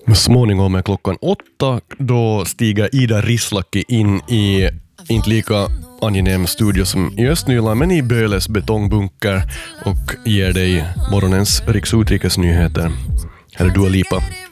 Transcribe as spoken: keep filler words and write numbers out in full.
Småningom är klockan åtta, då stiger Ida Rislaki in i inte lika angenäm studio som i Östnyland, men i Böles betongbunker och ger dig morgonens riksutrikesnyheter. Här är Dua Lipa.